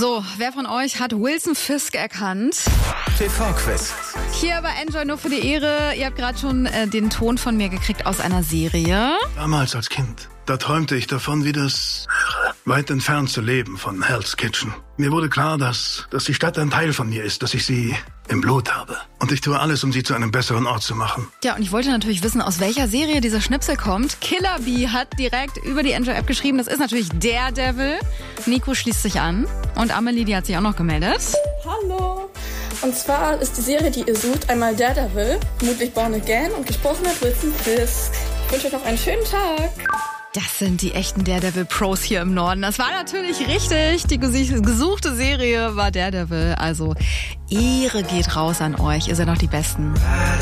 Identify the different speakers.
Speaker 1: So, wer von euch hat Wilson Fisk erkannt?
Speaker 2: TV-Quiz.
Speaker 1: Hier bei Enjoy nur für die Ehre. Ihr habt gerade schon den Ton von mir gekriegt aus einer Serie.
Speaker 3: Damals als Kind, da träumte ich davon, wie das weit entfernt zu leben von Hell's Kitchen. Mir wurde klar, dass die Stadt ein Teil von mir ist, dass ich sie im Blut habe. Und ich tue alles, um sie zu einem besseren Ort zu machen.
Speaker 1: Ja, und ich wollte natürlich wissen, aus welcher Serie dieser Schnipsel kommt. Killer Bee hat direkt über die Enjoy-App geschrieben. Das ist natürlich Daredevil. Nico schließt sich an. Und Amelie, die hat sich auch noch gemeldet.
Speaker 4: Hallo! Und zwar ist die Serie, die ihr sucht, einmal Daredevil, vermutlich Born Again und gesprochen hat Wilson Fisk. Ich wünsche euch noch einen schönen Tag.
Speaker 1: Das sind die echten Daredevil-Pros hier im Norden. Das war natürlich richtig. Die gesuchte Serie war Daredevil. Also Ehre geht raus an euch. Ihr seid noch die Besten.